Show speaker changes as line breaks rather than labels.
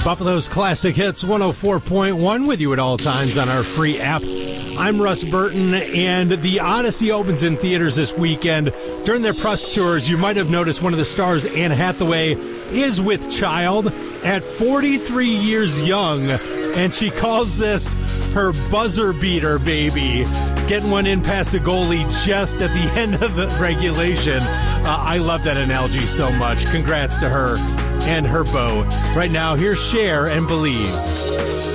Buffalo's Classic Hits 104.1 with you at all times on our free app. I'm Russ Burton, and the Odyssey opens in theaters this weekend. During their press tours, you might have noticed one of the stars, Anne Hathaway, is with child at 43 years young, and she calls this her buzzer beater baby, getting one in past the goalie just at the end of the regulation. I love that analogy so much. Congrats to her and her beau. Right now, here's Cher and Believe.